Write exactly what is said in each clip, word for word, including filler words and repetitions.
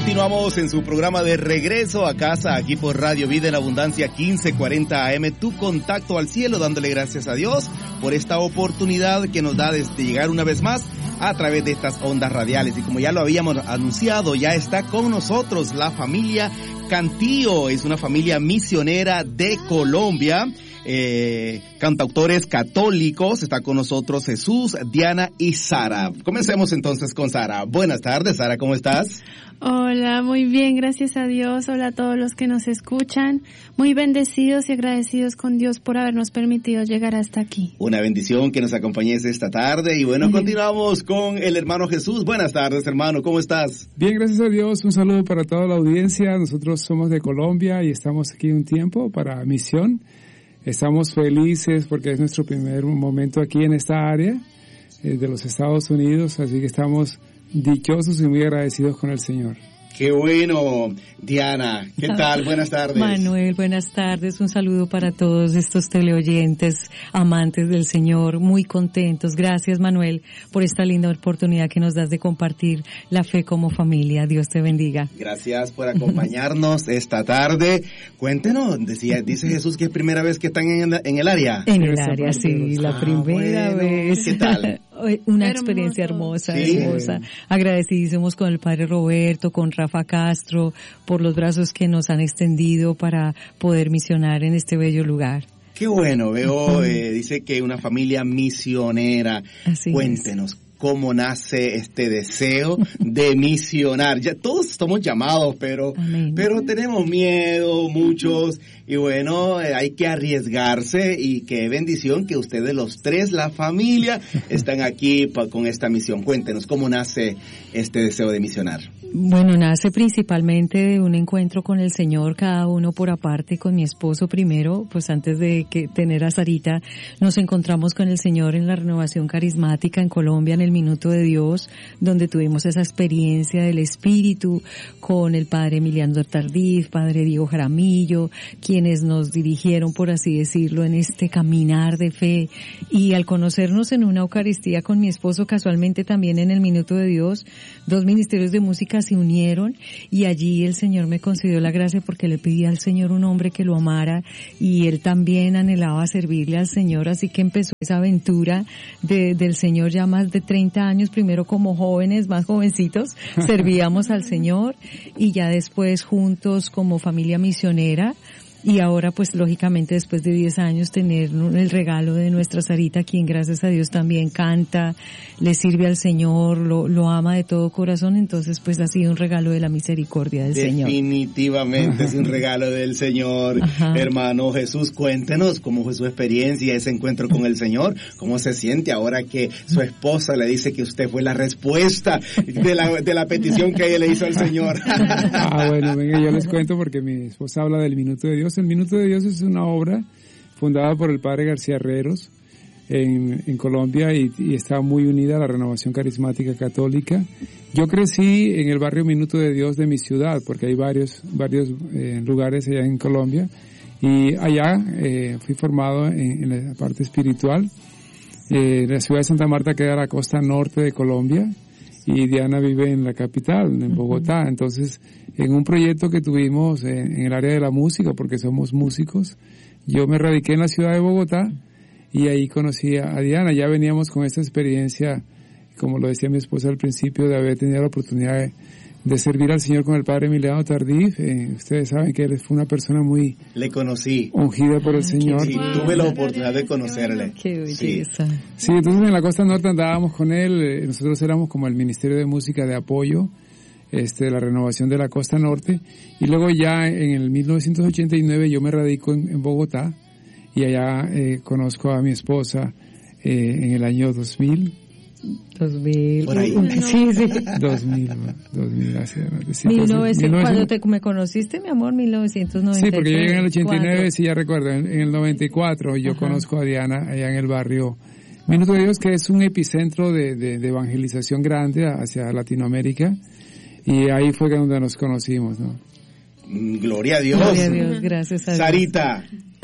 Continuamos en su programa de regreso a casa, aquí por Radio Vida en Abundancia quince cuarenta A M, tu contacto al cielo, dándole gracias a Dios por esta oportunidad que nos da de llegar una vez más a través de estas ondas radiales. Y como ya lo habíamos anunciado, ya está con nosotros la familia Cantillo, es una familia misionera de Colombia. Eh, cantautores católicos, está con nosotros Jesús, Diana y Sara. Comencemos entonces con Sara. Buenas tardes, Sara, ¿cómo estás? Hola, muy bien, gracias a Dios. Hola a todos los que nos escuchan. Muy bendecidos y agradecidos con Dios por habernos permitido llegar hasta aquí. Una bendición que nos acompañes esta tarde. Y bueno, continuamos con el hermano Jesús. Buenas tardes, hermano, ¿cómo estás? Bien, gracias a Dios. Un saludo para toda la audiencia. Nosotros somos de Colombia y estamos aquí un tiempo para misión. Estamos felices porque es nuestro primer momento aquí en esta área eh, de los Estados Unidos, así que estamos dichosos y muy agradecidos con el Señor. Qué bueno. Diana, ¿qué tal? Buenas tardes. Manuel, buenas tardes. Un saludo para todos estos teleoyentes, amantes del Señor, muy contentos. Gracias, Manuel, por esta linda oportunidad que nos das de compartir la fe como familia. Dios te bendiga. Gracias por acompañarnos esta tarde. Cuéntenos, decía, dice Jesús que es primera vez que están en el, en el área. En el área, sí, la ah, primera bueno, vez. ¿Qué tal? Una Hermoso. experiencia hermosa, Sí. hermosa. Agradecidísimos con el Padre Roberto, con Rafa Castro, por los brazos que nos han extendido para poder misionar en este bello lugar. Qué bueno, veo, eh, dice que una familia misionera. Así Cuéntenos. Es. ¿Cómo nace este deseo de misionar? Ya todos estamos llamados, pero Amén. pero tenemos miedo, muchos, y bueno, eh, hay que arriesgarse, y qué bendición que ustedes los tres, la familia, están aquí pa, con esta misión. Cuéntenos, ¿cómo nace este deseo de misionar? Bueno, nace principalmente de un encuentro con el Señor, cada uno por aparte, con mi esposo primero, pues antes de que tener a Sarita, nos encontramos con el Señor en la Renovación Carismática en Colombia, en el Minuto de Dios, donde tuvimos esa experiencia del Espíritu con el Padre Emiliano Tardif, Padre Diego Jaramillo, quienes nos dirigieron, por así decirlo, en este caminar de fe. Y al conocernos en una Eucaristía con mi esposo, casualmente también en el Minuto de Dios, dos ministerios de música se unieron, y allí el Señor me concedió la gracia porque le pedí al Señor un hombre que lo amara, y él también anhelaba servirle al Señor, así que empezó esa aventura de, del Señor ya más de treinta años, primero como jóvenes, más jovencitos, servíamos al Señor, y ya después juntos como familia misionera. Y ahora, pues, lógicamente, después de diez años, tener el regalo de nuestra Sarita, quien gracias a Dios también canta, le sirve al Señor, lo, lo ama de todo corazón. Entonces, pues, ha sido un regalo de la misericordia del Señor. Definitivamente es un regalo del Señor. Ajá. Hermano Jesús, cuéntenos cómo fue su experiencia, ese encuentro con el Señor, cómo se siente ahora que su esposa le dice que usted fue la respuesta de la, de la petición que ella le hizo al Señor. Ah, bueno, venga, yo les cuento porque mi esposa habla del Minuto de Dios. El Minuto de Dios es una obra fundada por el Padre García Herreros en, en Colombia, y, y está muy unida a la Renovación Carismática Católica. Yo crecí en el barrio Minuto de Dios de mi ciudad, porque hay varios varios eh, lugares allá en Colombia, y allá eh, fui formado en, en la parte espiritual. Eh, la ciudad de Santa Marta queda a la costa norte de Colombia, y Diana vive en la capital, en Bogotá. Entonces, en un proyecto que tuvimos en, en el área de la música, porque somos músicos, yo me radiqué en la ciudad de Bogotá, y ahí conocí a Diana. Ya veníamos con esta experiencia, como lo decía mi esposa al principio, de haber tenido la oportunidad de, de servir al Señor con el Padre Emiliano Tardif. Eh, ustedes saben que él fue una persona muy... Le conocí. Ungida por el Ay, Señor. Sí, wow, tuve la oportunidad de conocerle. Qué belleza. Sí. Sí, entonces en la costa norte andábamos con él. Eh, nosotros éramos como el Ministerio de Música de Apoyo, este, de la renovación de la costa norte. Y luego ya en el mil novecientos ochenta y nueve yo me radico en, en Bogotá, y allá eh, conozco a mi esposa eh, en el año dos mil. dos mil. Por ahí. Sí, sí. dos mil, dos mil, hace, mil novecientos, cuando te, me conociste, mi amor, mil novecientos noventa y tres. Sí, porque yo llegué en el ochenta y nueve, sí, ya recuerdo, en, en el noventa y cuatro yo Ajá. conozco a Diana allá en el barrio Minuto de Dios, que es un epicentro de, de, de evangelización grande hacia Latinoamérica, y ahí fue donde nos conocimos, ¿no? Gloria a Dios. Gloria a Dios, gracias a Dios. Sarita,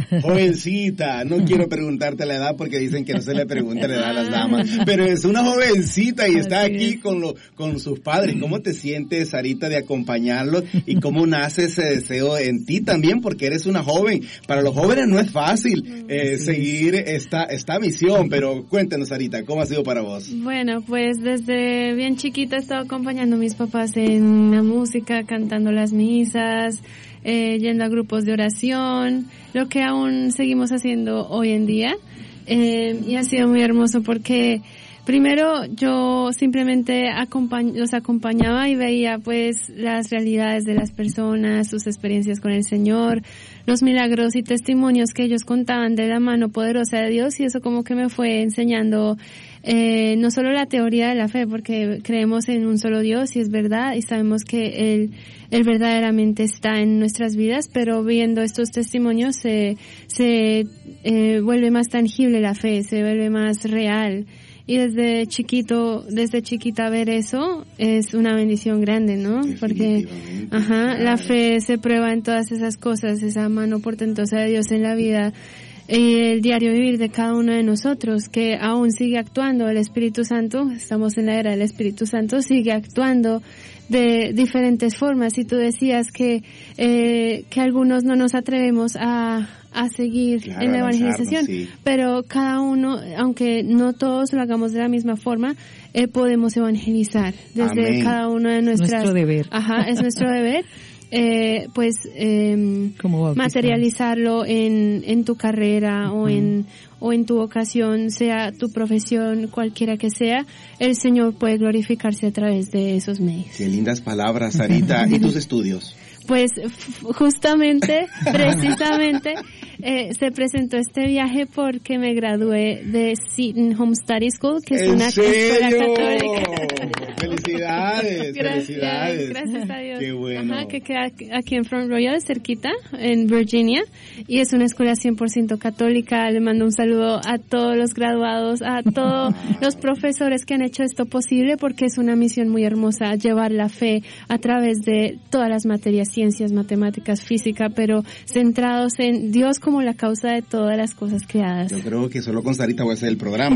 Jovencita, no quiero preguntarte la edad porque dicen que no se le pregunta la edad a las damas, pero es una jovencita y está aquí con lo, con sus padres. ¿Cómo te sientes, Sarita, de acompañarlos y cómo nace ese deseo en ti también? Porque eres una joven. Para los jóvenes no es fácil eh, seguir esta, esta misión, pero cuéntanos, Sarita, ¿cómo ha sido para vos? Bueno, pues desde bien chiquita he estado acompañando a mis papás en la música, cantando las misas, eh, yendo a grupos de oración, lo que aún seguimos haciendo hoy en día, eh, y ha sido muy hermoso porque primero yo simplemente acompañ- los acompañaba y veía pues las realidades de las personas, sus experiencias con el Señor, los milagros y testimonios que ellos contaban de la mano poderosa de Dios, y eso como que me fue enseñando eh, no solo la teoría de la fe, porque creemos en un solo Dios y es verdad y sabemos que Él, Él verdaderamente está en nuestras vidas, pero viendo estos testimonios se, se eh, vuelve más tangible la fe, se vuelve más real. Y desde chiquito, desde chiquita ver eso es una bendición grande, ¿no? Porque, ajá, la fe se prueba en todas esas cosas, esa mano portentosa de Dios en la vida y el diario vivir de cada uno de nosotros, que aún sigue actuando. El Espíritu Santo, estamos en la era del Espíritu Santo, sigue actuando de diferentes formas. Y tú decías que, eh, que algunos no nos atrevemos a, a seguir claro, en la evangelización, sí. Pero cada uno, aunque no todos lo hagamos de la misma forma, eh, podemos evangelizar desde Amén. Cada uno de nuestras... Nuestro deber. Ajá, es nuestro deber. Eh, pues eh, materializarlo en, en tu carrera uh-huh. o en o en tu vocación, sea tu profesión, cualquiera que sea, el Señor puede glorificarse a través de esos medios. Qué lindas palabras, Sarita. ¿Y tus estudios? Pues justamente, precisamente, eh, se presentó este viaje porque me gradué de Seton Home Study School, que es ¿En una serio? escuela católica. Felicidades, gracias, felicidades. Gracias a Dios. Qué bueno. Ajá, que queda aquí en Front Royal, cerquita, en Virginia, y es una escuela cien por ciento católica. Le mando un saludo a todos los graduados, a todos los profesores que han hecho esto posible, porque es una misión muy hermosa, llevar la fe a través de todas las materias, ciencias, matemáticas, física, pero centrados en Dios como la causa de todas las cosas creadas. Yo creo que solo con Sarita voy a hacer el programa.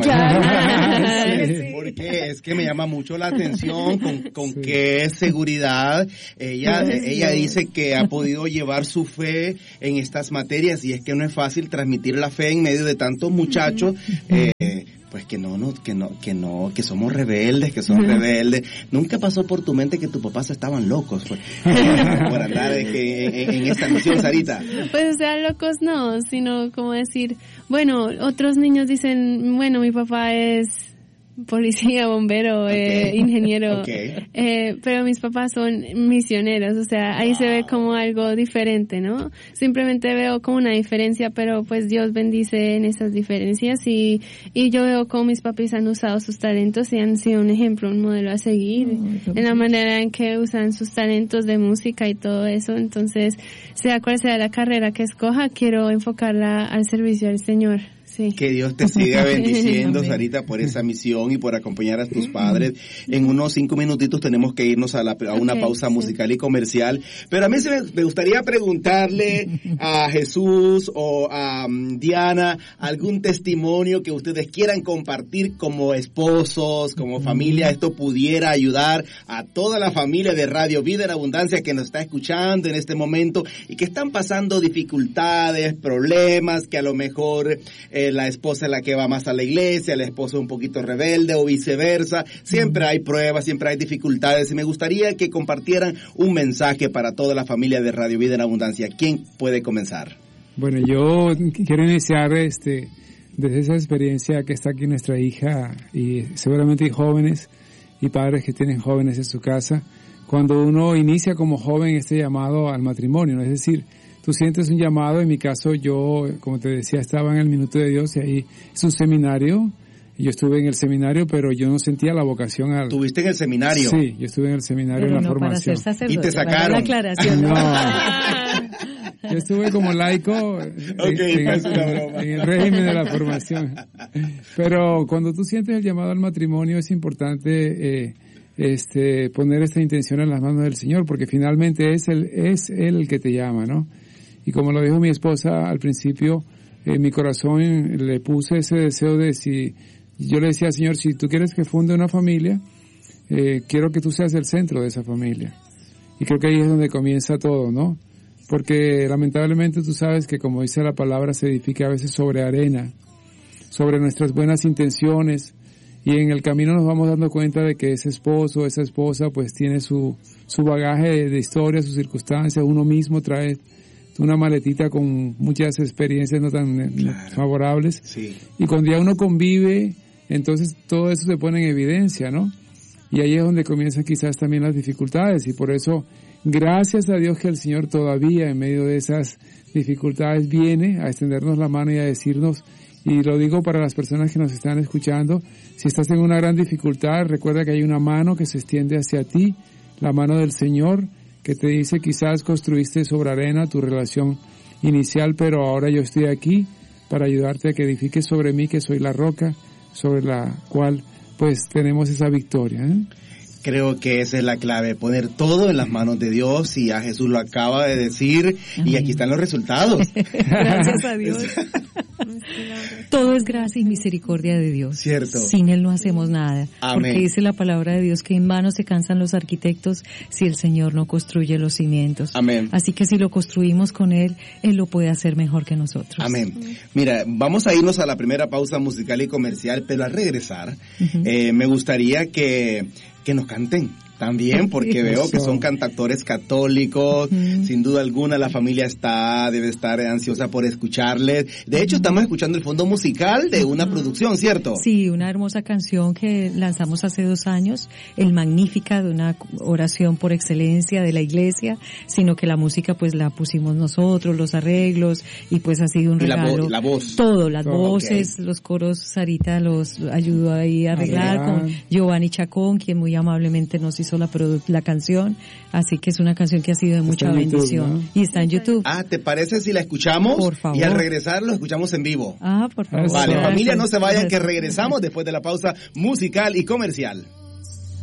Claro. Sí, porque es que me llama mucho la atención con, con sí. qué seguridad ella, sí. ella dice que ha podido llevar su fe en estas materias, y es que no es fácil transmitir la fe en medio de tantos muchachos, eh, pues que no, no, que no, que no, que somos rebeldes, que son rebeldes. Nunca pasó por tu mente que tus papás estaban locos pues, por andar de que, en, en esta misión, Sarita. Pues o sea, locos no, sino como decir, bueno, otros niños dicen, bueno, mi papá es policía, bombero, okay. eh, ingeniero, okay. eh, pero mis papás son misioneros, o sea, ahí wow. se ve como algo diferente, ¿no? Simplemente veo como una diferencia, pero pues Dios bendice en esas diferencias, y, y yo veo cómo mis papis han usado sus talentos y han sido un ejemplo, un modelo a seguir, oh, en la manera en que usan sus talentos de música y todo eso. Entonces, sea cual sea la carrera que escoja, quiero enfocarla al servicio del Señor. Sí. Que Dios te siga bendiciendo, Sarita, por esa misión y por acompañar a tus padres. En unos cinco minutitos tenemos que irnos a, la, a una okay, pausa sí. musical y comercial. Pero a mí se me, me gustaría preguntarle a Jesús o a um, Diana algún testimonio que ustedes quieran compartir como esposos, como familia. Esto pudiera ayudar a toda la familia de Radio Vida en Abundancia que nos está escuchando en este momento y que están pasando dificultades, problemas, que a lo mejor... Eh, la esposa es la que va más a la iglesia, el esposo es un poquito rebelde o viceversa. Siempre hay pruebas, siempre hay dificultades, y me gustaría que compartieran un mensaje para toda la familia de Radio Vida en Abundancia. ¿Quién puede comenzar? Bueno, yo quiero iniciar este desde esa experiencia que está aquí nuestra hija, y seguramente hay jóvenes y padres que tienen jóvenes en su casa. Cuando uno inicia como joven este llamado al matrimonio, ¿no? Es decir, tú sientes un llamado. En mi caso, yo, como te decía, estaba en el Minuto de Dios, y ahí es un seminario. Yo estuve en el seminario, pero yo no sentía la vocación al... ¿Tuviste en el seminario? Sí, yo estuve en el seminario, pero en la no formación. Para ser y te sacaron. La aclaración. No. Yo estuve como laico okay, en, es una broma. en el régimen de la formación. Pero cuando tú sientes el llamado al matrimonio, es importante eh, este poner esta intención en las manos del Señor, porque finalmente es él, es él el que te llama, ¿no? Y como lo dijo mi esposa al principio, en mi corazón le puse ese deseo de si, yo le decía, Señor, si tú quieres que funde una familia, eh, quiero que tú seas el centro de esa familia. Y creo que ahí es donde comienza todo, ¿no? Porque lamentablemente tú sabes que, como dice la palabra, se edifica a veces sobre arena, sobre nuestras buenas intenciones, y en el camino nos vamos dando cuenta de que ese esposo, esa esposa, pues tiene su, su bagaje de, de historia, sus circunstancias, uno mismo trae una maletita con muchas experiencias no tan claro. favorables, sí. y cuando ya uno convive, entonces todo eso se pone en evidencia, ¿no? Y ahí es donde comienzan quizás también las dificultades, y por eso, gracias a Dios que el Señor todavía en medio de esas dificultades viene a extendernos la mano y a decirnos, y lo digo para las personas que nos están escuchando, si estás en una gran dificultad, recuerda que hay una mano que se extiende hacia ti, la mano del Señor, que te dice, quizás construiste sobre arena tu relación inicial, pero ahora yo estoy aquí para ayudarte a que edifiques sobre mí, que soy la roca sobre la cual pues tenemos esa victoria, ¿eh? Creo que esa es la clave, poner todo en las manos de Dios, y a Jesús lo acaba de decir, amén. Y aquí están los resultados. Gracias a Dios. Todo es gracia y misericordia de Dios. Cierto. Sin Él no hacemos nada. Amén. Porque dice la palabra de Dios que en vano se cansan los arquitectos si el Señor no construye los cimientos. Amén. Así que si lo construimos con Él, Él lo puede hacer mejor que nosotros. Amén. Mira, vamos a irnos a la primera pausa musical y comercial, pero al regresar, uh-huh. eh, me gustaría que, que nos canten también, porque veo que son cantautores católicos, uh-huh. sin duda alguna la familia está, debe estar ansiosa por escucharles. De hecho, uh-huh. estamos escuchando el fondo musical de una uh-huh. producción, ¿cierto? Sí, una hermosa canción que lanzamos hace dos años, el Magnífica, de una oración por excelencia de la iglesia, sino que la música pues la pusimos nosotros, los arreglos, y pues ha sido un y regalo. La, vo- la voz. Todo, las oh, voces, okay. los coros, Sarita los ayudó ahí a arreglar ah, con Giovanni Chacón, quien muy amablemente nos hizo la, produ- la canción, así que es una canción que ha sido de mucha está bendición. YouTube, ¿no? Y está en YouTube. Ah, ¿te parece si la escuchamos? Por favor. Y al regresar lo escuchamos en vivo. Ah, por favor. Vale, Gracias. familia, no se vayan, que regresamos después de la pausa musical y comercial.